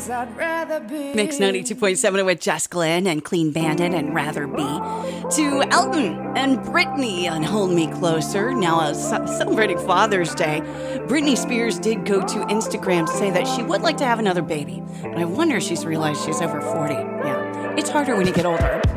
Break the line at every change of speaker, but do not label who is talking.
I'd rather be.
Mix 92.7 with Jess Glynn and Clean Bandit and Rather Be. To Elton and Brittany on Hold Me Closer. Now celebrating Father's Day. Britney Spears did go to Instagram to say that she would like to have another baby. But I wonder if she's realized she's over 40. Yeah, it's harder when you get older.